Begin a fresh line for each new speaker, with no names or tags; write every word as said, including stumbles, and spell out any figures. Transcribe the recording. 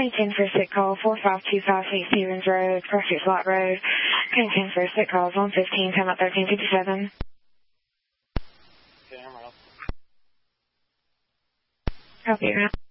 ten for a sick call, four five two five Saint Stevens Road, Crossroads Lot Road. ten for a sick call, one fifteen, time out thirteen fifty-seven.
Okay, I'm out.
Copy, you're out.